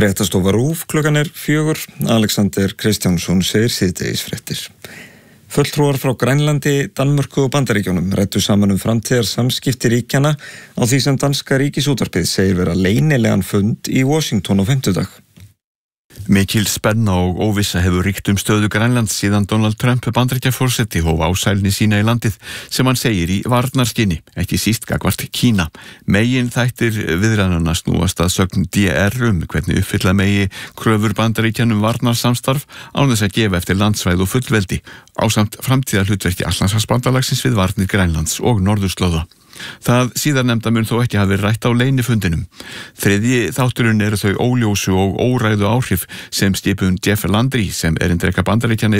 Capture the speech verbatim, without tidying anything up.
Fréttastofa RÚV, klukkan er fjögur. Alexander Kristjánsson segir síðdegisfréttir. Fulltrúar frá Grænlandi, Danmörku og Bandaríkjunum ræddu saman um framtíðar samskipti ríkjanna á því sem danska ríkisútvarpið segir vera leynilegan fund í Washington á fimmtudag. Mikil spenna og óvissa hefur ríkt um stöðu Grænlands síðan Donald Trump Bandaríkjaforseti hóf ásælni sína í landið sem hann segir í varnarskyni, ekki síst gagnvart Kína. Megin þættir viðræðnanna snúast að sögn D R um hvernig uppfylla megi kröfur Bandaríkjanum varnarsamstarf án þess að gefa eftir landsvæð og fullveldi, ásamt framtíðarhlutverki Atlantshafsbandalagsins við varnir Grænlands og norðurslóða. Það síðarnefnda mun þó ekki hafi verið rætt á leynifundinum. Þriðji þátturinn eru þau óljósu og óræðu áhrif sem skipun Jeff Landry sem erindreka Bandaríkjanna